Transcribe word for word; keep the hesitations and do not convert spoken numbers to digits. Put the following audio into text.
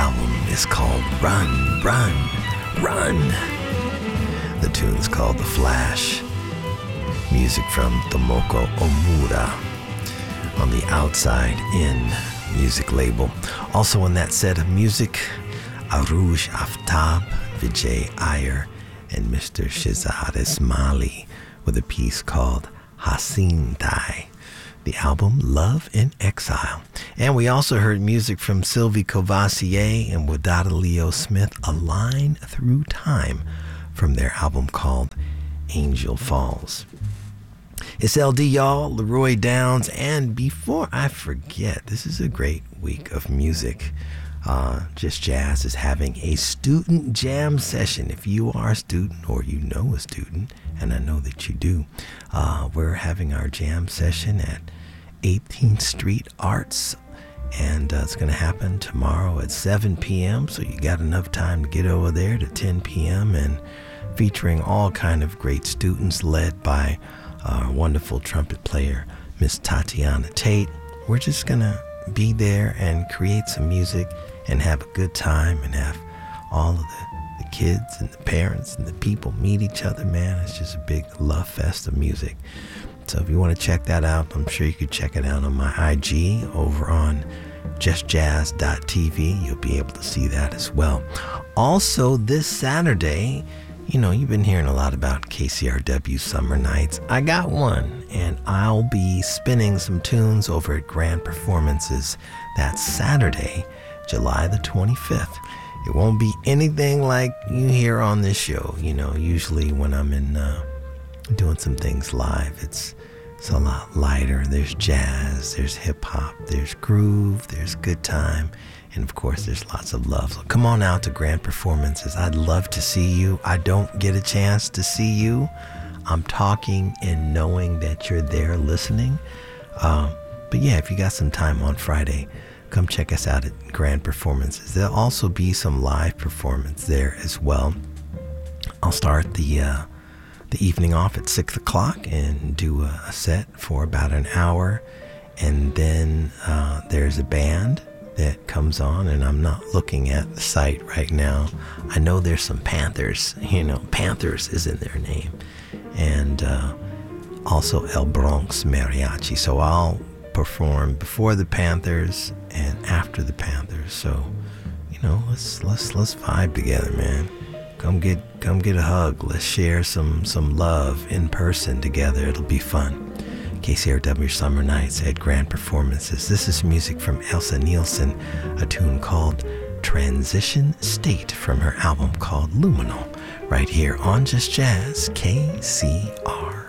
album is called Run, Run, Run. The tune's called The Flash. Music from Tomoko Omura on the Outside In music label. Also on that set of music, Aruj Aftab, Vijay Iyer, and Mister Shehzad Ismaili with a piece called Hasin Tai. The album Love in Exile. And we also heard music from Sylvie Courvoisier and Wadada Leo Smith, A Line Through Time, from their album called Angel Falls. It's L D, y'all, Leroy Downs, and before I forget, this is a great week of music. Uh, Just Jazz is having a student jam session. If you are a student or you know a student, and I know that you do, uh, we're having our jam session at eighteenth Street Arts, and uh, it's going to happen tomorrow at seven p.m., so you got enough time to get over there to ten p.m., and featuring all kind of great students led by our wonderful trumpet player, Miss Tatiana Tate. We're just going to be there and create some music and have a good time and have all of the, the kids and the parents and the people meet each other, man. It's just a big love fest of music. So if you want to check that out, I'm sure you could check it out on my I G over on just jazz dot t v. You'll be able to see that as well. Also, this Saturday, you know, you've been hearing a lot about K C R W Summer Nights. I got one, and I'll be spinning some tunes over at Grand Performances that Saturday, July the twenty-fifth. It won't be anything like you hear on this show. You know, usually when I'm in uh, doing some things live, it's it's a lot lighter. There's jazz, there's hip hop, there's groove, there's good time, and of course there's lots of love. So come on out to Grand Performances. I'd love to see you. I don't get a chance to see you. I'm talking and knowing that you're there listening. Um, but yeah, if you got some time on Friday, come check us out at Grand Performances. There'll also be some live performance there as well. I'll start the uh, the evening off at six o'clock and do a, a set for about an hour. And then uh, there's a band that comes on, and I'm not looking at the site right now. I know there's some Panthers, you know, Panthers is in their name. And uh, also El Bronx Mariachi. So I'll perform before the Panthers and after the Panthers. So, you know, let's let's let's vibe together, man. Come get come get a hug. Let's share some some love in person together. It'll be fun. K C R W Summer Nights at Grand Performances. This is music from Elsa Nielsen, a tune called Transition State from her album called Luminal, right here on Just Jazz, K C R.